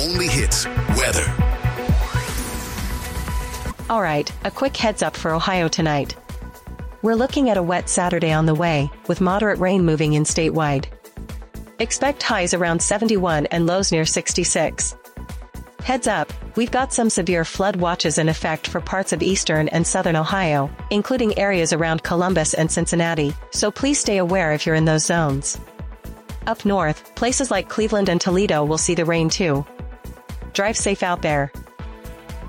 only hits weather. All right, a quick heads up for Ohio tonight. We're looking at a wet Saturday on the way, with moderate rain moving in statewide. Expect highs around 71 and lows near 66. Heads up, we've got some severe flood watches in effect for parts of eastern and southern Ohio, including areas around Columbus and Cincinnati, so please stay aware if you're in those zones. Up north, places like Cleveland and Toledo will see the rain too. Drive safe out there.